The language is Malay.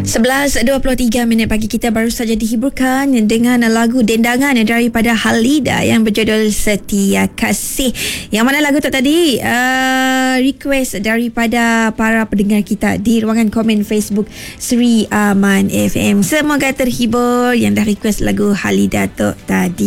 11.23 minit pagi, kita baru saja dihiburkan dengan lagu dendangan daripada Halida yang berjudul Setia Kasih. Yang mana lagu tu tadi request daripada para pendengar kita di ruangan komen Facebook Sri Aman FM. Semoga terhibur yang dah request lagu Halida tu tadi.